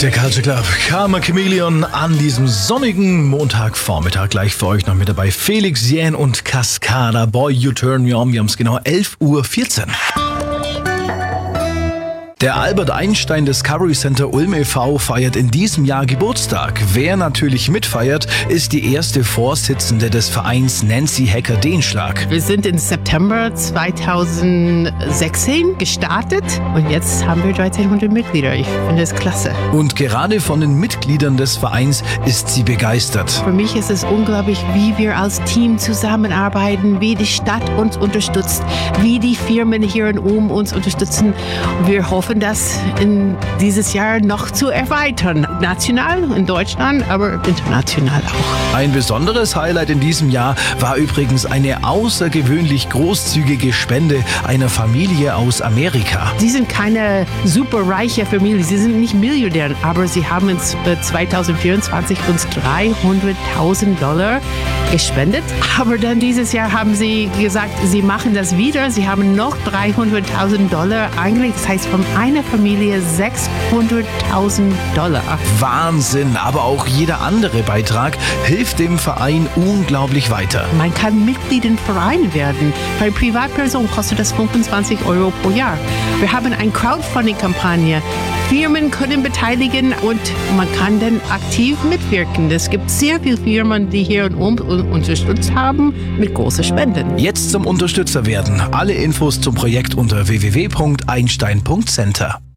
Der Culture Club, Karma Chameleon an diesem sonnigen Montagvormittag. Gleich für euch noch mit dabei Felix Jähn und Cascada, Boy You Turn Me On. Wir haben es genau 11:14 Uhr. Der Albert Einstein Discovery Center Ulm e.V. feiert in diesem Jahr Geburtstag. Wer natürlich mitfeiert, ist die erste Vorsitzende des Vereins Nancy Hecker-Denschlag. Wir sind im September 2016 gestartet und jetzt haben wir 1300 Mitglieder. Ich finde es klasse. Und gerade von den Mitgliedern des Vereins ist sie begeistert. Für mich ist es unglaublich, wie wir als Team zusammenarbeiten, wie die Stadt uns unterstützt, wie die Firmen hier in Ulm uns unterstützen. Wir hoffen, das in dieses Jahr noch zu erweitern. National in Deutschland, aber international auch. Ein besonderes Highlight in diesem Jahr war übrigens eine außergewöhnlich großzügige Spende einer Familie aus Amerika. Sie sind keine super reiche Familie, sie sind nicht Milliardäre, aber sie haben in 2024 uns $300.000 gespendet. Aber dann dieses Jahr haben sie gesagt, sie machen das wieder. Sie haben noch $300.000 eingelegt. Das heißt, von einer Familie $600.000. Wahnsinn, aber auch jeder andere Beitrag hilft dem Verein unglaublich weiter. Man kann Mitglied im Verein werden. Bei Privatpersonen kostet das 25 € pro Jahr. Wir haben eine Crowdfunding-Kampagne. Firmen können beteiligen und man kann dann aktiv mitwirken. Es gibt sehr viele Firmen, die hier in Ulm unterstützt haben mit großen Spenden. Jetzt zum Unterstützer werden. Alle Infos zum Projekt unter www.einstein.center.